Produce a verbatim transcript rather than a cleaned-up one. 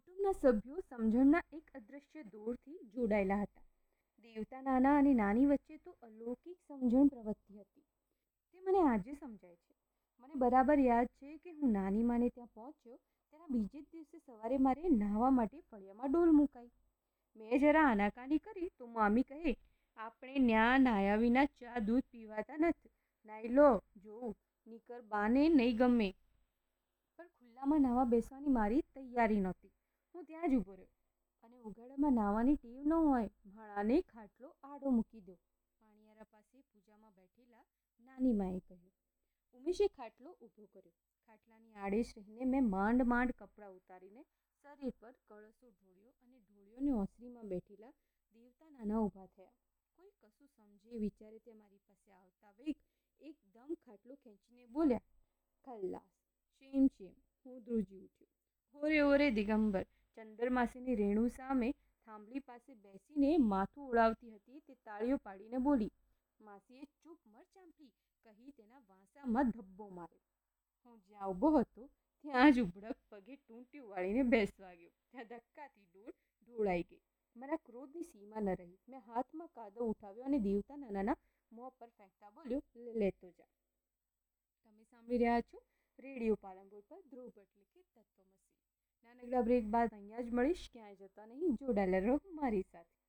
કુટુંબના સભ્યો સમજણના એક અદૃશ્ય દોરથી જોડાયેલા હતા. દેવતા નાના અને નાની વચ્ચે તો અલૌકિક સમજણ પ્રવર્તી હતી. તે મને આજે સમજાય છે. મને બરાબર યાદ છે કે હું નાની માને ત્યાં પહોંચ્યો તેના બીજે જ દિવસે સવારે મારે નહાવા માટે ફળિયામાં ડોલ મુકાઈ. મેં જરા આનાકાની કરી તો મામી કહે, આપણે ન્યા નાયા વિના ચા દૂધ પીવાતા નથી. નાઈ લો જોઉં નીકર બાને નહીં ગમે. પણ ખુલ્લામાં નાવા બેસવાની મારી તૈયારી નહોતી. હું ત્યાં જ ઊભો રહ્યો. અને ઉઘાડામાં નાવાની ટેવ ન હોય ભાણાને ખાટલો આડો મૂકી દો. પાણીયારા પાસે પૂજામાં બેઠેલા નાની માએ કહ્યું. ઉમેશે ખાટલો ઊભો કર્યો. ખાટલાની આડે જ રહીને મેં માંડ માંડ કપડાં ઉતારીને શરીર પર કળશો ઢોળ્યો અને ઢોળિયોની ઓસરીમાં બેઠેલા દેવતા નાના ઊભા થયા. કોઈ કશું સમજે વિચારે તે મારી પાસે આવતા વેગ એકદમ ખાટલો ખેંચીને બોલ્યા, ખલ્લાસ. શેમ શેમ. હું ધ્રુજી ઉઠ્યો. ઓરે ઓરે દિગંબર. ચંદ્રમાસીની રેણુ સામે થાંભલી પાસે બેસીને માથું ઉડાવતી હતી તે તાળીઓ પાડીને બોલી. માસીએ ચૂપ મર ચાંપલી કહી તેના વાંસામાં ધબ્બો માર્યો. હું જ્યાં ઊભો હતો ત્યાં જ ઉભડક પગે ટૂંટિયું વાળીને બેસવા ગયો. ત્યાં ધક્કાથી ડોળ ઢોળાઈ ગઈ. મારા ક્રોધની સીમા ન રહી. મેં હાથમાં કાદવ ઉઠાવ્યો અને દેવતા નાનાના મોં પર ફેંકતા બોલ્યો, લેતો જા. તમે સાંભળી રહ્યા છો રેડિયો પાલનપુર પર ધ્રુવ ભટ્ટ લિખિત તત્વમસી. નાનકડા બ્રેક બાદ અહીંયા જ મળીશ. ક્યાંય જતા નહીં. જોડાયેલા રહો મારી સાથે.